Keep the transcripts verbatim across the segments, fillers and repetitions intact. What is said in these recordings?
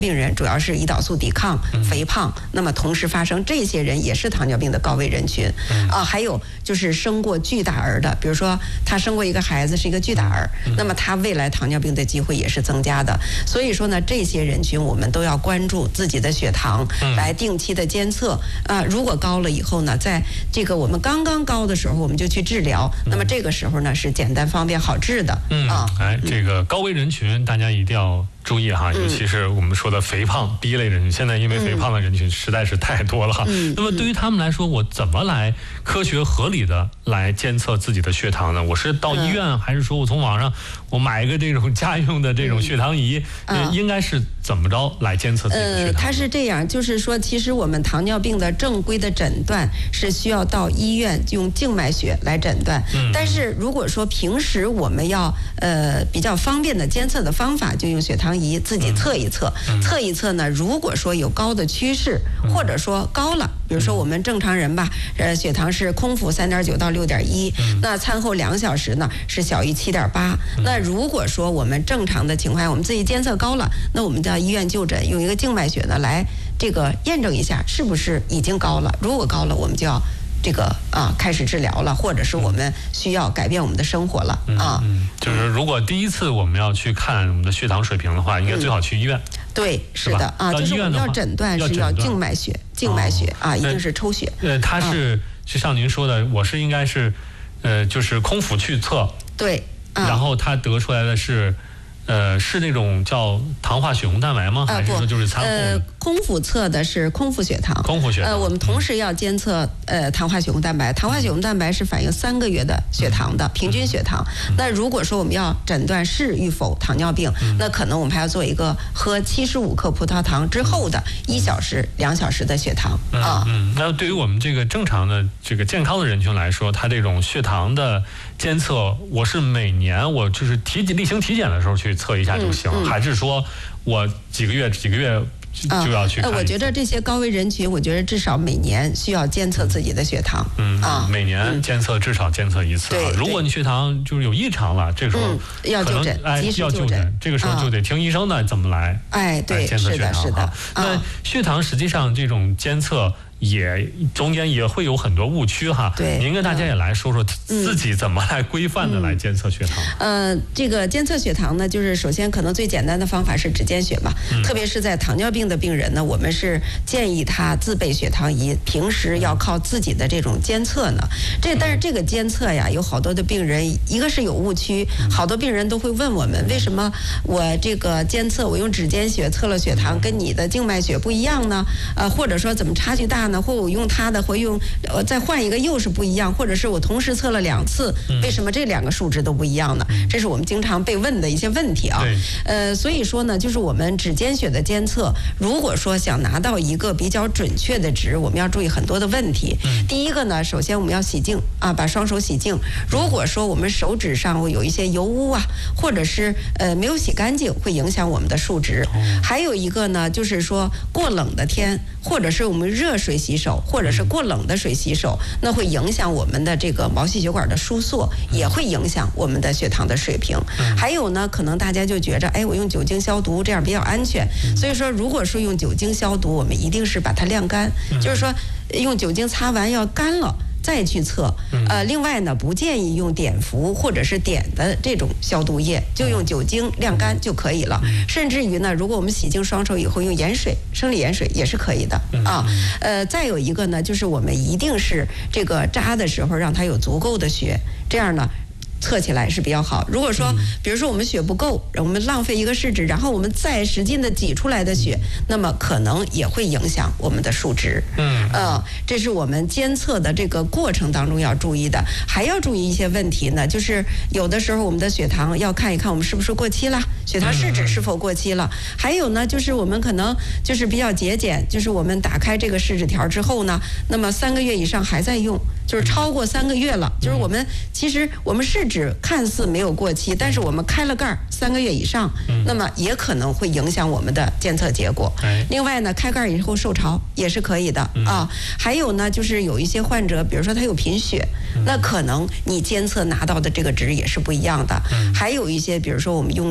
病人主要是胰岛素抵抗、肥胖，那么同时发生，这些人也是糖尿病的高危人群啊。还有就是生过巨大儿的，比如说他生过一个孩子是一个巨大儿，那么他未来糖尿病的机会也是增加的。所以说呢，这些人群我们都要关注自己的血糖，来定期的监测啊。如果高了以后呢，在这个我们刚刚高的时候，我们就去治疗，那么这个时候呢是简单方便好治的啊。 哎，这个高危人群大家一定要注意哈，尤其是我们说的肥胖第一类人群，现在因为肥胖的人群实在是太多了哈。那么对于他们来说，我怎么来科学合理的来监测自己的血糖呢？我是到医院，还是说我从网上我买一个这种家用的这种血糖仪？应该是怎么着来监测自己的血糖？ 呃，它是这样，就是说，其实我们糖尿病的正规的诊断是需要到医院用静脉血来诊断。嗯、但是如果说平时我们要呃比较方便的监测的方法，就用血糖仪自己测一测，嗯、测一测呢，如果说有高的趋势，或者说高了，比如说我们正常人吧，呃，血糖是空腹三点九到六点一，那餐后两小时呢是小于七点八。那如果说我们正常的情况下，我们自己监测高了，那我们到医院就诊，用一个静脉血呢来这个验证一下是不是已经高了。如果高了，我们就要这个啊开始治疗了，或者是我们需要改变我们的生活了啊。 嗯，就是如果第一次我们要去看我们的血糖水平的话，应该最好去医院。 嗯、对，是的啊，就是我们要诊断是要静脉血，静脉血啊，一定是抽血。 呃，它是就像您说的，我是应该是呃，就是空腹去测， 对， 然后它得出来的是。呃，是那种叫糖化血红蛋白吗？还是说就是餐后？ 呃，空腹测的是空腹血糖。 空腹血糖。 呃，我们同时要监测呃糖化血红蛋白。糖化血红蛋白是反映三个月的血糖的平均血糖。嗯、那如果说我们要诊断是与否糖尿病，嗯、那可能我们还要做一个喝七十五克葡萄糖之后的一小时、两小时的血糖啊。 嗯，那对于我们这个正常的这个健康的人群来说，他这种血糖的监测，我是每年我就是体例行体检的时候去测一下就行，嗯嗯、还是说我几个月几个月就要去看？ 呃，我觉得这些高危人群，我觉得至少每年需要监测自己的血糖。 嗯啊，每年监测至少监测一次。 对， 如果你血糖就是有异常了，这个时候要就诊， 哎，要就诊，这个时候就得听医生的怎么来哎，对， 监测血糖。 是的，是的。 那血糖实际上这种监测。也中间也会有很多误区哈， 对， 您跟大家也来说说自己怎么来规范的来监测血糖。 嗯、呃，这个监测血糖呢，就是首先可能最简单的方法是指监血嘛，嗯、特别是在糖尿病的病人呢，我们是建议他自备血糖仪，平时要靠自己的这种监测呢。这但是这个监测呀，有好多的病人，一个是有误区，好多病人都会问我们，为什么我这个监测我用指监血测了血糖，跟你的静脉血不一样呢？呃，或者说怎么差距大呢？或我用它的，或用呃再换一个又是不一样，或者是我同时测了两次，为什么这两个数值都不一样呢？这是我们经常被问的一些问题啊。呃，所以说呢，就是我们指监血的监测，如果说想拿到一个比较准确的值，我们要注意很多的问题。第一个呢，首先我们要洗净啊，把双手洗净。如果说我们手指上会有一些油污啊，或者是呃没有洗干净，会影响我们的数值。还有一个呢，就是说过冷的天，或者是我们热水洗手，或者是过冷的水洗手，那会影响我们的这个毛细血管的收缩，也会影响我们的血糖的水平。还有呢，可能大家就觉着，哎，我用酒精消毒这样比较安全。所以说，如果说用酒精消毒，我们一定是把它晾干，就是说用酒精擦完要干了再去测。呃，另外呢，不建议用碘伏或者是碘的这种消毒液，就用酒精晾干就可以了。甚至于呢，如果我们洗净双手以后用盐水，生理盐水也是可以的啊。呃，再有一个呢，就是我们一定是这个扎的时候让它有足够的血，这样呢测起来是比较好。如果说比如说我们血不够，我们浪费一个试纸，然后我们再使劲的挤出来的血，那么可能也会影响我们的数值。嗯，呃，这是我们监测的这个过程当中要注意的。还要注意一些问题呢，就是有的时候我们的血糖要看一看我们是不是过期了，血糖试纸是否过期了。还有呢，就是我们可能就是比较节俭，就是我们打开这个试纸条之后呢，那么三个月以上还在用，就是超过三个月了，就是我们其实我们试纸看似没有过期，但是我们开了盖儿三个月以上，那么也可能会影响我们的监测结果。另外呢，开盖以后受潮也是可以的啊。还有呢，就是有一些患者，比如说他有贫血，那可能你监测拿到的这个值也是不一样的。还有一些，比如说我们用着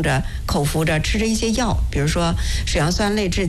口服着吃着一些药，比如说水杨酸类制